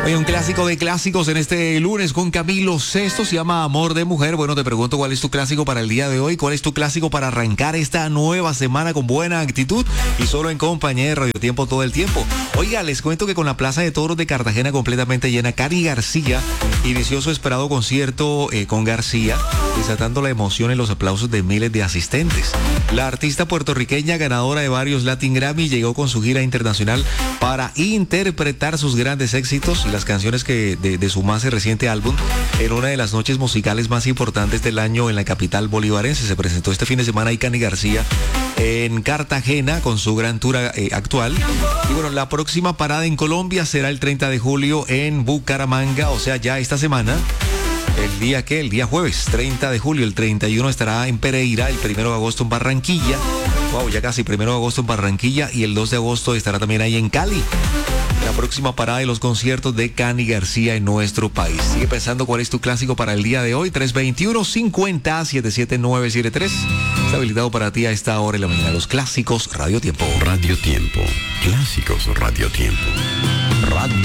Oye, un clásico de clásicos en este lunes con Camilo Sesto, se llama Amor de Mujer. Bueno, te pregunto cuál es tu clásico para el día de hoy, cuál es tu clásico para arrancar esta nueva semana con buena actitud y solo en compañía de Radio Tiempo todo el tiempo. Oiga, les cuento que con la Plaza de Toros de Cartagena completamente llena, Cani García inició su esperado concierto con García, desatando la emoción en los aplausos de miles de asistentes. La artista puertorriqueña ganadora de varios Latin Grammy llegó con su gira internacional para interpretar sus grandes éxitos y las canciones de su más reciente álbum en una de las noches musicales más importantes del año en la capital bolivarense. Se presentó este fin de semana y Cani García en Cartagena con su gran tour actual. Y bueno, la próxima parada en Colombia será el 30 de julio en Bucaramanga, o sea, ya esta semana. ¿El día qué? El día jueves, 30 de julio. El 31 estará en Pereira, el 1 de agosto en Barranquilla. Wow, ya casi 1 de agosto en Barranquilla y el 2 de agosto estará también ahí en Cali. La próxima parada de los conciertos de Cani García en nuestro país. Sigue pensando cuál es tu clásico para el día de hoy. 321-50-77973. Está habilitado para ti a esta hora en la mañana. Los clásicos Radio Tiempo. Radio Tiempo. Clásicos Radio Tiempo. Radio